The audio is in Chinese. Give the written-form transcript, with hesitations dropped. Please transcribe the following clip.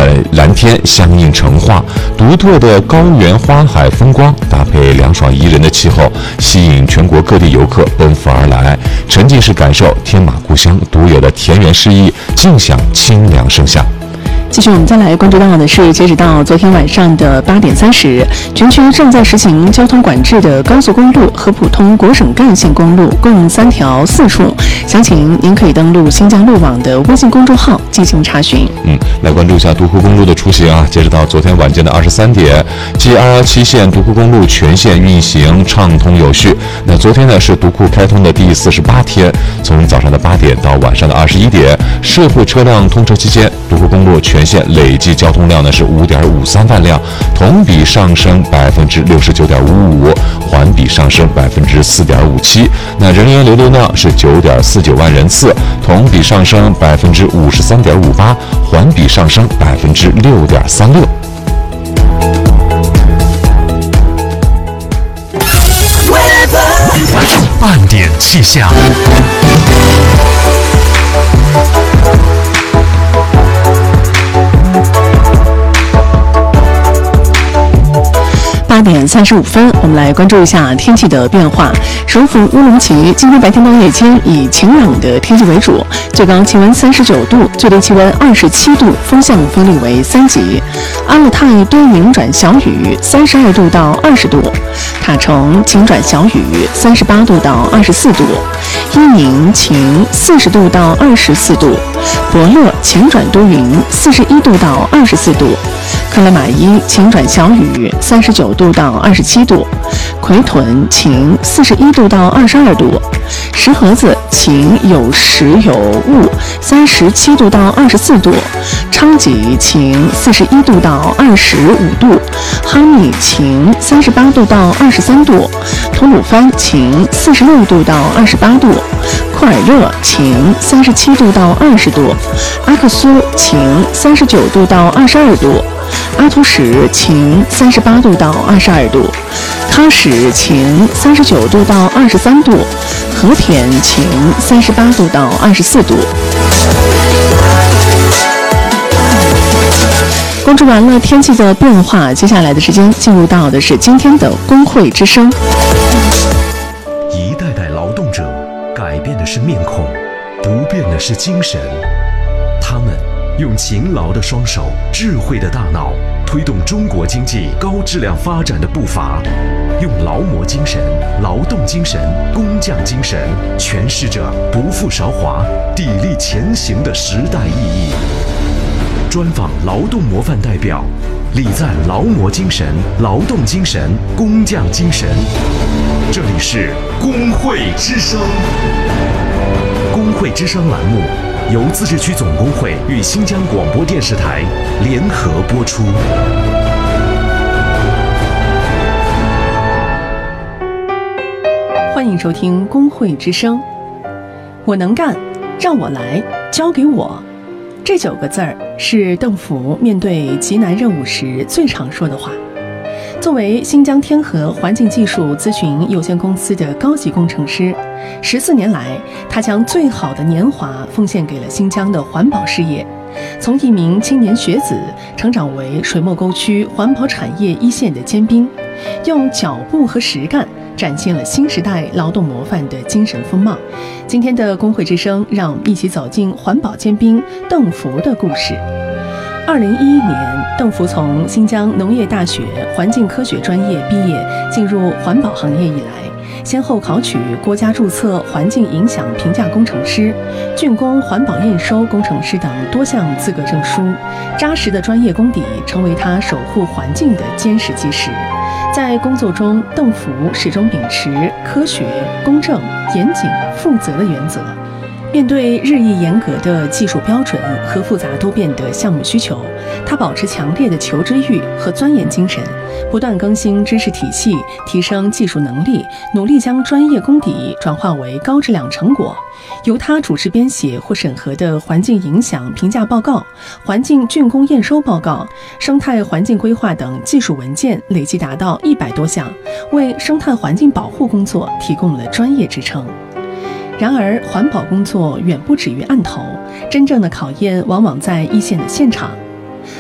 蓝天相映成画，独特的高原花海风光搭配凉爽宜人的气候，吸引全国各地游客奔赴而来，沉浸式感受天马故乡独有的田园诗意，尽享清凉声响。 继续，我们再来关注到的是，截止到昨天晚上的8点30，全区正在实行交通管制的高速公路和普通国省干线公路共3条4处。详情您可以登录新疆路网的微信公众号进行查询。 来关注一下独库公路的出行啊。截止到昨天晚间的23点，G217线独库公路全线运行畅通有序。那昨天呢是独库开通的第48天，从早上的8点到晚上的21点，社会车辆通车期间，独库公路全线累计交通量呢是5.53万辆，同比上升69.55%，环比上升4.57%。那人员流动量是9.49万人次，同比上升53.58%，环比上升6.36%。 半点气象。 8点35分，我们来关注一下天气的变化。首府乌鲁木齐今天白天到夜间以晴朗的天气为主，最高气温39度，最低气温27度，风向风力为3级。阿勒泰多云转小雨，32度到20度；塔城晴转小雨，38度到24度；伊宁晴，40度到24度；博乐晴转多云，41度到24度；克勒玛依晴转小雨，39度到27度；奎屯晴，41度到22度；石河子晴有时有雾，37度到24度；昌吉晴，41度到25度；哈密晴，38度到23度；吐鲁番晴，46度到28度；库尔热晴，37度到20度；阿克苏晴，39度到22度；阿图什晴，38度到22度；喀什晴，39度到23度；和田晴，38度到24度。关注完了天气的变化，接下来的时间进入到的是今天的工会之声。 一代代劳动者改变的是面孔，不变的是精神。他们用勤劳的双手、智慧的大脑，推动中国经济高质量发展的步伐，用劳模精神、劳动精神、工匠精神，诠释着不负韶华、砥砺前行的时代意义。专访劳动模范代表，礼赞劳模精神、劳动精神、工匠精神。这里是工会之声。工会之声栏目由自治区总工会与新疆广播电视台联合播出。 欢迎收听工会之声。我能干，让我来，交给我。这9个字儿是邓福面对极难任务时最常说的话。作为新疆天河环境技术咨询有限公司的高级工程师，14年来，他将最好的年华奉献给了新疆的环保事业。从一名青年学子成长为水墨沟区环保产业一线的尖兵，用脚步和实干展现了新时代劳动模范的精神风貌。今天的工会之声，让我们一起走进环保尖兵邓福的故事。2011年，邓福从新疆农业大学环境科学专业毕业，进入环保行业以来，先后考取国家注册环境影响评价工程师、竣工环保验收工程师等多项资格证书，扎实的专业功底成为他守护环境的坚实基石。在工作中，邓福始终秉持科学、公正、严谨、负责的原则。面对日益严格的技术标准和复杂多变的项目需求，他保持强烈的求知欲和钻研精神，不断更新知识体系，提升技术能力，努力将专业功底转化为高质量成果。由他主持编写或审核的环境影响评价报告、环境竣工验收报告、生态环境规划等技术文件累计达到100多项，为生态环境保护工作提供了专业支撑。然而，环保工作远不止于案头，真正的考验往往在一线的现场。